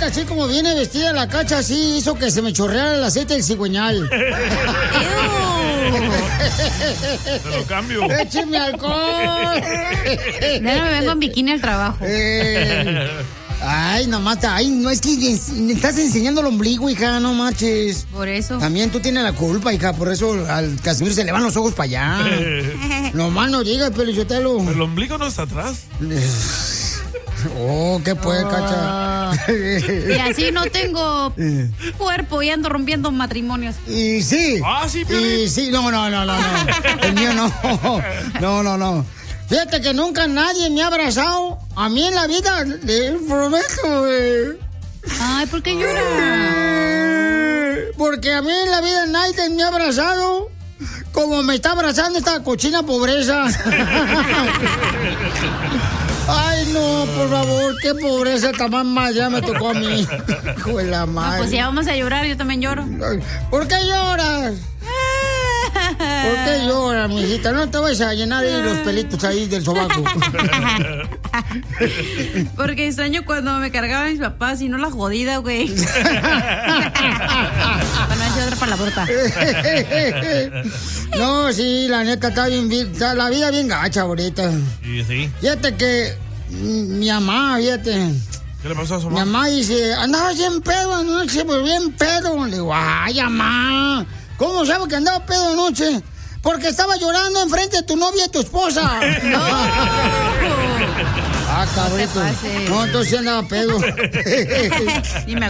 así como viene vestida la Cacha, así hizo que se me chorreara el aceite del cigüeñal. Te lo cambio. ¡Écheme alcohol! Ya no me vengo en bikini al trabajo. Ay, nomás, ay, no, es que me estás enseñando el ombligo, hija, no manches. Por eso. También tú tienes la culpa, hija, por eso al Casimiro se le van los ojos para allá. Nomás no digas, Pelichotelo. El ombligo no está atrás. Oh, ¿qué puede, Cacha? Y así no tengo cuerpo y ando rompiendo matrimonios. Y sí. Ah, sí, Piolín. Y sí, no. El mío no. No. Fíjate que nunca nadie me ha abrazado. A mí en la vida, le prometo, güey. Ay, ¿por qué lloras? Porque a mí en la vida nadie me ha abrazado como me está abrazando esta cochina pobreza. Ay, no, por favor, qué pobreza tan más ya me tocó a mí. Hijo de la madre. No, pues si ya vamos a llorar, yo también lloro. ¿Por qué lloras? ¿Por qué lloras, mijita? No te vas a llenar ahí los pelitos ahí del sobaco. Porque extraño cuando me cargaban mis papás y no la jodida, güey. Bueno, es otra palabrota. No, sí, la neta está la vida bien gacha ahorita. Sí. Fíjate que mi mamá, fíjate. ¿Qué le pasó a su Mi mamá? mamá dice, andaba bien pedo anoche, pero bien pedo. Le digo, ay, mamá, ¿cómo sabe que andaba pedo anoche? Porque estaba llorando enfrente de tu novia y tu esposa. No. Ah, cabrito. No te pases. No, entonces sí andaba pedo. Ni me